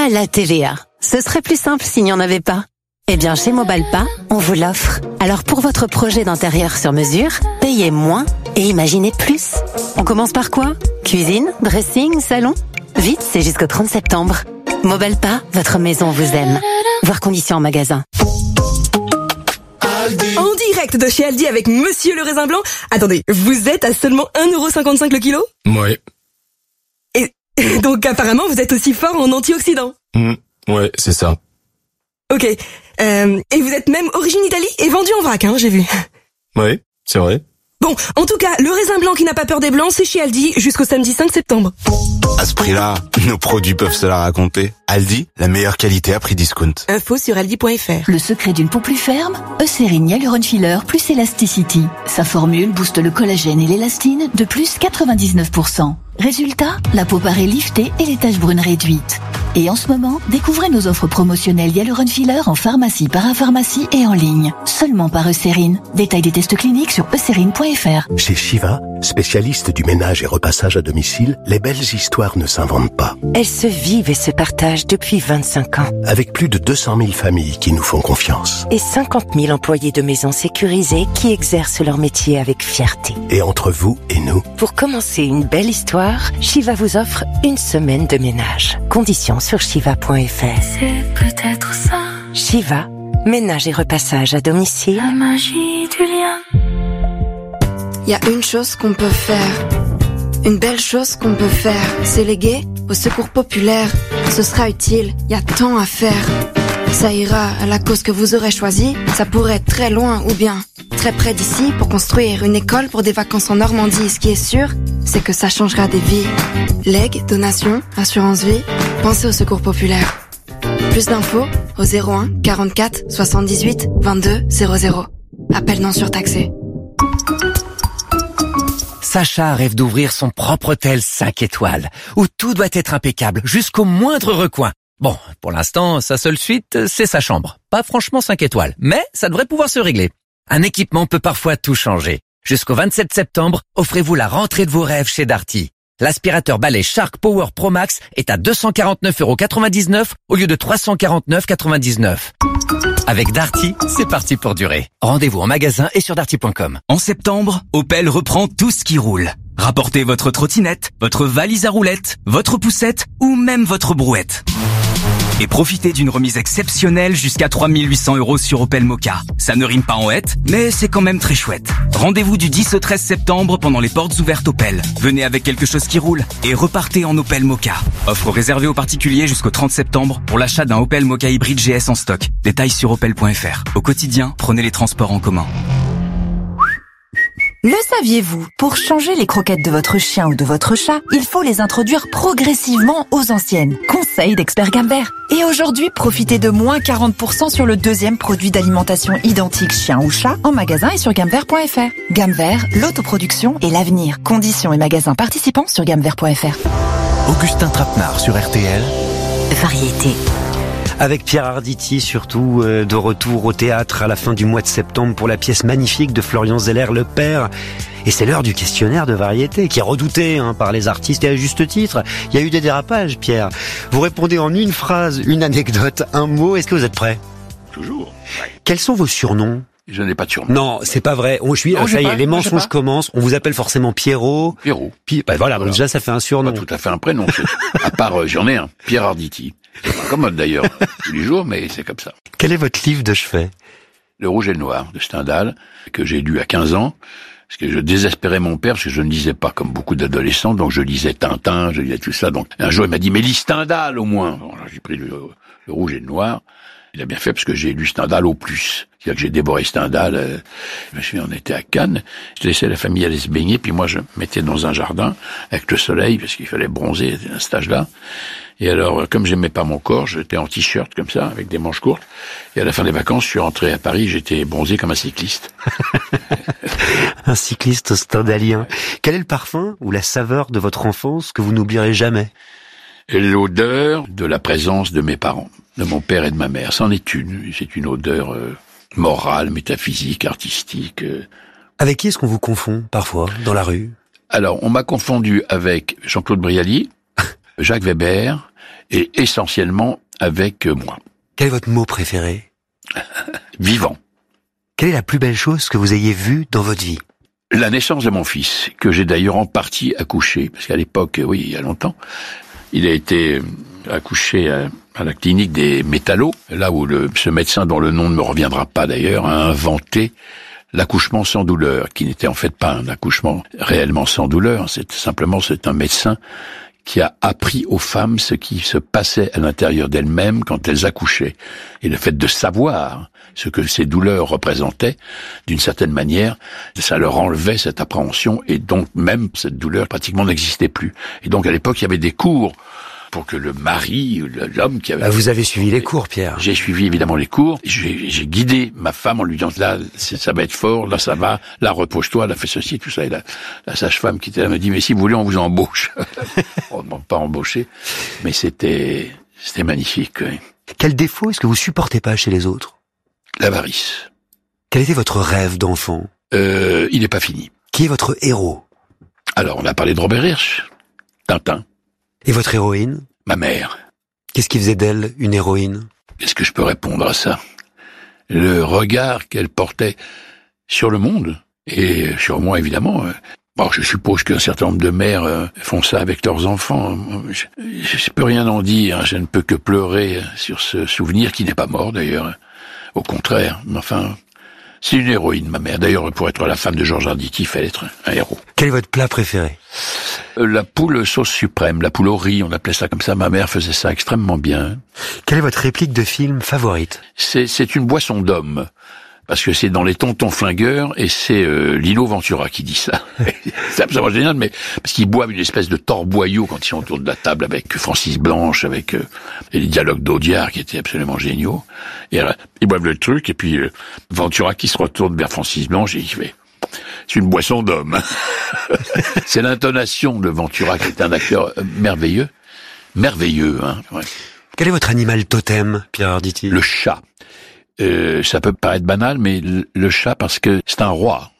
Ah, la TVA. Ce serait plus simple s'il n'y en avait pas. Eh bien, chez Mobalpa, on vous l'offre. Alors pour votre projet d'intérieur sur mesure, payez moins et imaginez plus. On commence par quoi? Cuisine, dressing, salon? Vite, c'est jusqu'au 30 septembre. Mobalpa, votre maison vous aime. Voir conditions en magasin. En direct de chez Aldi avec Monsieur le Raisin Blanc. Attendez, vous êtes à seulement 1,55€ le kilo? Ouais. Et donc apparemment vous êtes aussi fort en antioxydants. Ouais, c'est ça. Ok. Et vous êtes même origine Italie et vendu en vrac, j'ai vu. Ouais, c'est vrai. Bon, en tout cas, le raisin blanc qui n'a pas peur des blancs, c'est chez Aldi jusqu'au samedi 5 septembre. À ce prix-là, nos produits peuvent se la raconter. Aldi, la meilleure qualité à prix discount. Info sur aldi.fr. Le secret d'une peau plus ferme? Eucérine Hyaluron Filler plus Elasticity. Sa formule booste le collagène et l'élastine de plus 99%. Résultat, la peau paraît liftée et les taches brunes réduites. Et en ce moment, découvrez nos offres promotionnelles Hyaluron Filler en pharmacie, parapharmacie et en ligne. Seulement par Eucérine. Détail des tests cliniques sur eucérine.fr. Chez Shiva, spécialiste du ménage et repassage à domicile, les belles histoires ne s'inventent pas. Elles se vivent et se partagent depuis 25 ans. Avec plus de 200 000 familles qui nous font confiance. Et 50 000 employés de maisons sécurisées qui exercent leur métier avec fierté. Et entre vous et nous, Pour commencer une belle histoire, Shiva vous offre une semaine de ménage. Conditions sur shiva.fr. C'est peut-être ça, Shiva, ménage et repassage à domicile. la magie du lien. Il y a une chose qu'on peut faire, une belle chose qu'on peut faire, c'est léguer au secours populaire. Ce sera utile, il y a tant à faire. Ça ira à la cause que vous aurez choisie, ça pourrait être très loin ou bien très près d'ici pour construire une école pour des vacances en Normandie. Ce qui est sûr, c'est que ça changera des vies. Legs, donations, assurance vie, pensez au secours populaire. Plus d'infos au 01 44 78 22 00. Appel non surtaxé. Sacha rêve d'ouvrir son propre hôtel 5 étoiles, où tout doit être impeccable, jusqu'au moindre recoin. Bon, pour l'instant, sa seule suite, c'est sa chambre. Pas franchement 5 étoiles, mais ça devrait pouvoir se régler. Un équipement peut parfois tout changer. Jusqu'au 27 septembre, offrez-vous la rentrée de vos rêves chez Darty. L'aspirateur balai Shark Power Pro Max est à 249,99€ au lieu de 349,99€. Avec Darty, c'est parti pour durer. Rendez-vous en magasin et sur darty.com. En septembre, Opel reprend tout ce qui roule. Rapportez votre trottinette, votre valise à roulettes, votre poussette ou même votre brouette. Et profitez d'une remise exceptionnelle jusqu'à 3 800€ sur Opel Mokka. Ça ne rime pas en hête, mais c'est quand même très chouette. Rendez-vous du 10 au 13 septembre pendant les portes ouvertes Opel. Venez avec quelque chose qui roule et repartez en Opel Mokka. Offre réservée aux particuliers jusqu'au 30 septembre pour l'achat d'un Opel Mokka hybride GS en stock. Détails sur opel.fr. Au quotidien, prenez les transports en commun. Le saviez-vous? Pour changer les croquettes de votre chien ou de votre chat, il faut les introduire progressivement aux anciennes. Conseil d'expert Gambert. Et aujourd'hui, profitez de moins 40% sur le deuxième produit d'alimentation identique chien ou chat en magasin et sur gambert.fr. Gambert, l'autoproduction et l'avenir. Conditions et magasins participants sur gambert.fr. Augustin Trapenard sur RTL. Variété. Avec Pierre Arditi, surtout de retour au théâtre à la fin du mois de septembre pour la pièce magnifique de Florian Zeller, Le Père. Et c'est l'heure du questionnaire de variété, qui est redouté par les artistes et à juste titre. Il y a eu des dérapages, Pierre. Vous répondez en une phrase, une anecdote, un mot. Est-ce que vous êtes prêt? Toujours. Ouais. Quels sont vos surnoms? Je n'ai pas de surnom. Non, c'est pas vrai. Ça y est, les mensonges commencent. On vous appelle forcément Pierrot. Pierrot. Voilà, déjà ça fait un surnom. Pas tout à fait un prénom. À part, j'en ai un. Pierre Arditi. C'est pas commode d'ailleurs, tous les jours, mais c'est comme ça. Quel est votre livre de chevet? Le Rouge et le Noir de Stendhal, que j'ai lu à 15 ans, parce que je désespérais mon père, parce que je ne lisais pas comme beaucoup d'adolescents, donc je lisais Tintin, je lisais tout ça. Donc un jour il m'a dit, mais lis Stendhal au moins. Bon, alors, j'ai pris le Rouge et le Noir. Il a bien fait parce que j'ai lu Stendhal au plus. C'est-à-dire que j'ai dévoré Stendhal. Je me souviens, on était à Cannes. Je laissais la famille aller se baigner, puis moi je me mettais dans un jardin avec le soleil, parce qu'il fallait bronzer à cet âge-là. Et alors, comme j'aimais pas mon corps, j'étais en t-shirt comme ça, avec des manches courtes. Et à la fin des vacances, je suis rentré à Paris, j'étais bronzé comme un cycliste. Un cycliste stendhalien. Quel est le parfum ou la saveur de votre enfance que vous n'oublierez jamais? Et l'odeur de la présence de mes parents, de mon père et de ma mère. C'en est une. C'est une odeur morale, métaphysique, artistique. Avec qui est-ce qu'on vous confond, parfois, dans la rue? Alors, on m'a confondu avec Jean-Claude Brialy. Jacques Weber, et essentiellement avec moi. Quel est votre mot préféré? Vivant. Quelle est la plus belle chose que vous ayez vue dans votre vie? La naissance de mon fils, que j'ai d'ailleurs en partie accouché, parce qu'à l'époque, oui, il y a longtemps, il a été accouché à la clinique des Métallos, là où ce médecin, dont le nom ne me reviendra pas d'ailleurs, a inventé l'accouchement sans douleur, qui n'était en fait pas un accouchement réellement sans douleur, c'est un médecin qui a appris aux femmes ce qui se passait à l'intérieur d'elles-mêmes quand elles accouchaient. Et le fait de savoir ce que ces douleurs représentaient, d'une certaine manière, ça leur enlevait cette appréhension, et donc même cette douleur pratiquement n'existait plus. Et donc à l'époque, il y avait des cours pour que le mari, l'homme qui avait... Vous avez suivi les cours, Pierre. J'ai suivi évidemment les cours. J'ai guidé ma femme en lui disant, là, ça va être fort, là, ça va, là, repose-toi, là, fais ceci, tout ça. Et la sage-femme qui était là me dit, mais si vous voulez, on vous embauche. On ne m'a pas embauché, mais c'était magnifique. Oui. Quel défaut est-ce que vous supportez pas chez les autres? L'avarice. Quel était votre rêve d'enfant? Il n'est pas fini. Qui est votre héros? Alors, on a parlé de Robert Hirsch, Tintin. Et votre héroïne? Ma mère. Qu'est-ce qui faisait d'elle une héroïne? Qu'est-ce que je peux répondre à ça? Le regard qu'elle portait sur le monde, et sur moi évidemment. Bon, je suppose qu'un certain nombre de mères font ça avec leurs enfants. Je peux rien en dire, je ne peux que pleurer sur ce souvenir qui n'est pas mort d'ailleurs. Au contraire, mais enfin... C'est une héroïne, ma mère. D'ailleurs, pour être la femme de Georges Arditi, il fallait être un héros. Quel est votre plat préféré? La poule sauce suprême, la poule au riz, on appelait ça comme ça. Ma mère faisait ça extrêmement bien. Quelle est votre réplique de film favorite? C'est une boisson d'homme. Parce que c'est dans les Tontons Flingueurs, et c'est Lino Ventura qui dit ça. C'est absolument génial, mais parce qu'ils boivent une espèce de torboyau quand ils sont autour de la table avec Francis Blanche, avec les dialogues d'Audiard qui étaient absolument géniaux. Et ils boivent le truc, et puis Ventura qui se retourne vers Francis Blanche et il fait « C'est une boisson d'homme ». C'est l'intonation de Ventura qui est un acteur merveilleux. Merveilleux, hein. Ouais. Quel est votre animal totem, Pierre Arditi? Le chat. Ça peut paraître banal, mais le chat, parce que c'est un roi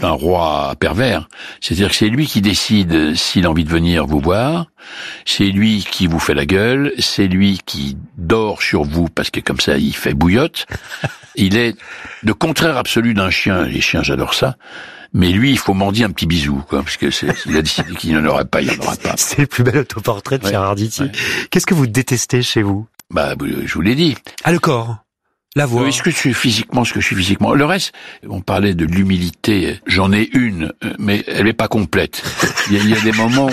pervers. C'est-à-dire que c'est lui qui décide s'il a envie de venir vous voir, c'est lui qui vous fait la gueule, c'est lui qui dort sur vous, parce que comme ça, il fait bouillotte. Il est le contraire absolu d'un chien. Les chiens, j'adore ça. Mais lui, il faut mendier un petit bisou, quoi, parce que il a décidé qu'il n'y en aurait pas, il n'y en aura pas. C'est le plus bel autoportrait de Pierre Arditi. Ouais. Qu'est-ce que vous détestez chez vous? Je vous l'ai dit. Ah, le corps. La voix. Oui, ce que je suis physiquement. Le reste, on parlait de l'humilité. J'en ai une, mais elle n'est pas complète. Il y a des moments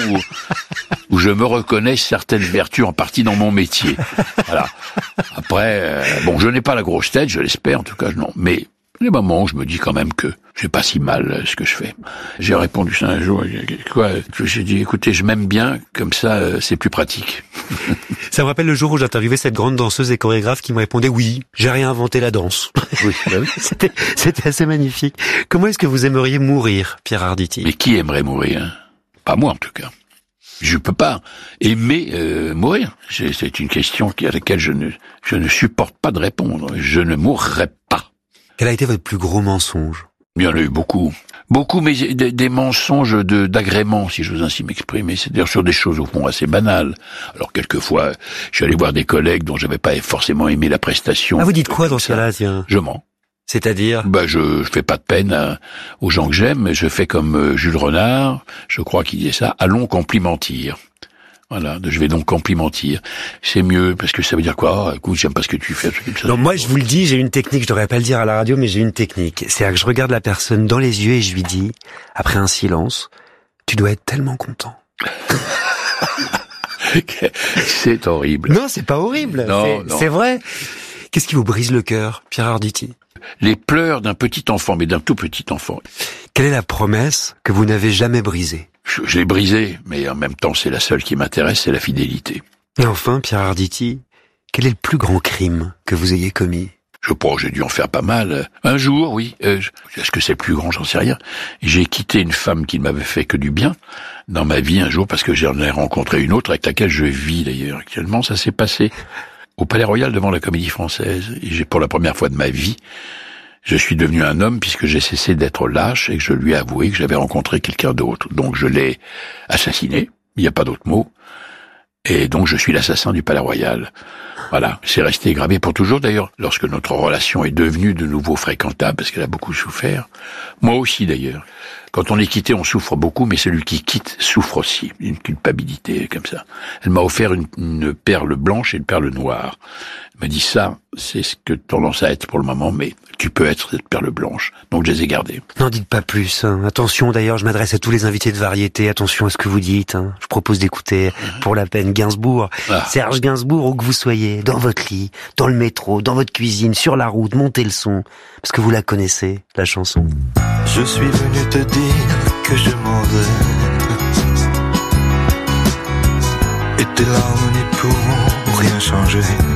où je me reconnais certaines vertus, en partie dans mon métier. Voilà. Après, je n'ai pas la grosse tête, je l'espère, en tout cas, non. Mais les moments où je me dis quand même que c'est pas si mal ce que je fais. J'ai répondu ça un jour, j'ai dit, écoutez, je m'aime bien, comme ça, c'est plus pratique. Ça me rappelle le jour où j'interviewais cette grande danseuse et chorégraphe qui me répondait, oui, j'ai réinventé la danse. Oui, bah oui. C'était assez magnifique. Comment est-ce que vous aimeriez mourir, Pierre Arditi? Mais qui aimerait mourir? Pas moi, en tout cas. Je peux pas aimer mourir. C'est une question à laquelle je ne supporte pas de répondre. Je ne mourrai pas. Quel a été votre plus gros mensonge? Il y en a eu beaucoup. Beaucoup, mais des mensonges d'agrément, si j'ose ainsi m'exprimer. C'est-à-dire sur des choses au fond assez banales. Alors quelquefois, je suis allé voir des collègues dont j'avais pas forcément aimé la prestation. Ah, vous dites quoi dans ce cas-là, tiens? Je mens. C'est-à-dire? Je fais pas de peine aux gens que j'aime. Je fais comme Jules Renard, je crois qu'il disait ça, allons complimentir. Voilà, je vais donc complimentir. C'est mieux, parce que ça veut dire quoi? Écoute, j'aime pas ce que tu fais. Non, moi, je vous le dis, j'ai une technique, je devrais pas le dire à la radio, mais j'ai une technique. C'est-à-dire que je regarde la personne dans les yeux et je lui dis, après un silence, tu dois être tellement content. C'est horrible. Non, c'est pas horrible. Non. C'est vrai. Qu'est-ce qui vous brise le cœur, Pierre Arditi? Les pleurs d'un petit enfant, mais d'un tout petit enfant. Quelle est la promesse que vous n'avez jamais brisée? Je l'ai brisée, mais en même temps, c'est la seule qui m'intéresse, c'est la fidélité. Et enfin, Pierre Arditi, quel est le plus grand crime que vous ayez commis? Je crois que j'ai dû en faire pas mal. Un jour, oui. Est-ce que c'est le plus grand? J'en sais rien. J'ai quitté une femme qui ne m'avait fait que du bien dans ma vie un jour, parce que j'en ai rencontré une autre avec laquelle je vis d'ailleurs actuellement. Ça s'est passé au Palais Royal devant la Comédie Française. Et pour la première fois de ma vie, je suis devenu un homme puisque j'ai cessé d'être lâche et que je lui ai avoué que j'avais rencontré quelqu'un d'autre. Donc je l'ai assassiné, il n'y a pas d'autre mot. Et donc je suis l'assassin du Palais Royal. Voilà, c'est resté gravé pour toujours. D'ailleurs, lorsque notre relation est devenue de nouveau fréquentable, parce qu'elle a beaucoup souffert, moi aussi d'ailleurs. Quand on est quitté, on souffre beaucoup, mais celui qui quitte souffre aussi. Une culpabilité comme ça. Elle m'a offert une perle blanche et une perle noire. Elle m'a dit ça, c'est ce que tendance à être pour le moment, mais tu peux être cette perle blanche. Donc je les ai gardées. N'en dites pas plus. Hein. Attention, d'ailleurs, je m'adresse à tous les invités de variété. Attention à ce que vous dites. Hein. Je propose d'écouter, pour la peine, Gainsbourg. Serge Gainsbourg, où que vous soyez, dans votre lit, dans le métro, dans votre cuisine, sur la route, montez le son. Parce que vous la connaissez, la chanson. Je suis venu te dire que je m'en vais. Et tes larmes n'y pourront rien changer.